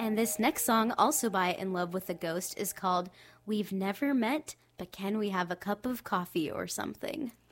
And this next song, also by In Love with a Ghost, is called We've Never Met, but Can We Have a Cup of Coffee or Something?